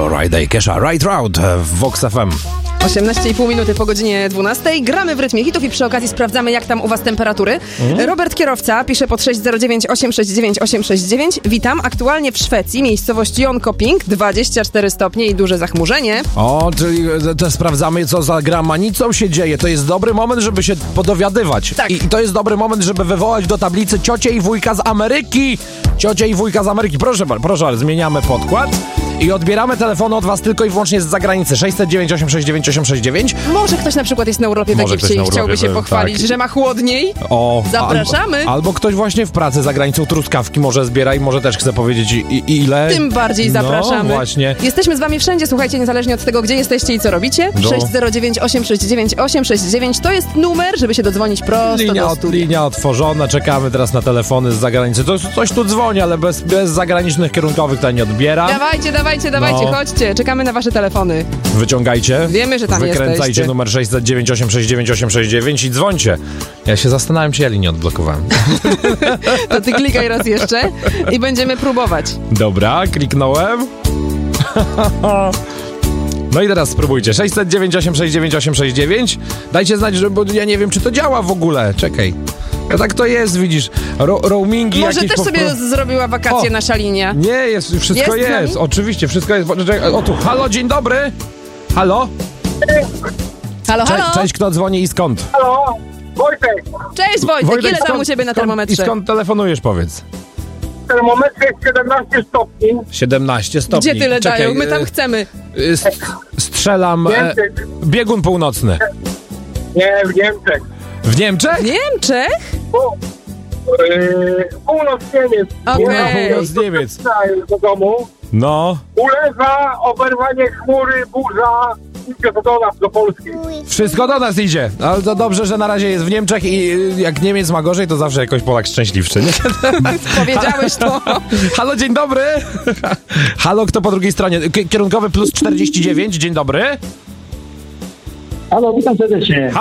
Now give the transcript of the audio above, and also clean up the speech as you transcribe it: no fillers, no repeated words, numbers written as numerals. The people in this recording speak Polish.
Florida i Kesha, Right Route w Vox FM. 18,5 minuty po godzinie 12. Gramy w rytmie hitów i przy okazji sprawdzamy, jak tam u was temperatury. Robert Kierowca pisze pod 609 869 869. Witam, aktualnie w Szwecji, miejscowość Jonkoping, 24 stopnie i duże zachmurzenie. O, czyli to sprawdzamy, co za gramanicą się dzieje. To jest dobry moment, żeby się podowiadywać. Tak. I to jest dobry moment, żeby wywołać do tablicy ciocię i wujka z Ameryki. Ciocię i wujka z Ameryki. Proszę, zmieniamy podkład. I odbieramy telefony od was tylko i wyłącznie z zagranicy. 609 869 869. Może ktoś na przykład jest na Urlopie Może tak jak ktoś się na chciałby urlopie, się pochwalić, tak. że ma chłodniej. O, Zapraszamy. Albo ktoś właśnie w pracy za granicą truskawki może zbiera i może też chce powiedzieć ile. Tym bardziej zapraszamy. No właśnie. Jesteśmy z wami wszędzie, słuchajcie, niezależnie od tego, gdzie jesteście i co robicie. No. 609 869 869 to jest numer, żeby się dodzwonić prosto do studia. Linia otworzona, czekamy teraz na telefony z zagranicy. Coś tu dzwoni, ale bez zagranicznych kierunkowych to nie odbiera. Dawajcie, No. chodźcie, czekamy na wasze telefony. Wyciągajcie. Wiemy, że tam Wykręcajcie jesteście. numer 609 869 869 i dzwońcie. Ja się zastanawiam, czy ja linii odblokowałem. To ty klikaj raz jeszcze i będziemy próbować. Dobra, kliknąłem. No i teraz spróbujcie. 609 869 869. Dajcie znać, bo ja nie wiem, czy to działa w ogóle. Czekaj. No tak to jest, widzisz. Roamingi Może jakieś też sobie zrobiła wakacje O! nasza linia. Nie, jest, wszystko Jest z jest. nami? Oczywiście, wszystko jest. O tu, halo, dzień dobry. Halo? Halo, halo. Cześć, kto dzwoni i skąd? Halo, Wojtek, Cześć Wojtek, ile tam skąd- u ciebie na skąd- termometrze? I skąd telefonujesz, powiedz? termometr jest 17 stopni. 17 stopni. Gdzie tyle Czekaj, dają? My tam chcemy. Strzelam Niemczech. biegun północny. Nie, w Niemczech. W Niemczech? W Niemczech? Północ Niemiec. Okej. Północ Niemiec. Do domu. No, Ulewa, oberwanie chmury, burza. Wszystko do nas, do Polski. wszystko do nas idzie. Ale to dobrze, że na razie jest w Niemczech i jak Niemiec ma gorzej, to zawsze jakoś Polak szczęśliwszy, nie? Powiedziałeś to. Halo, dzień dobry. Halo, kto po drugiej stronie? Kierunkowy plus 49, dzień dobry. Halo, witam serdecznie.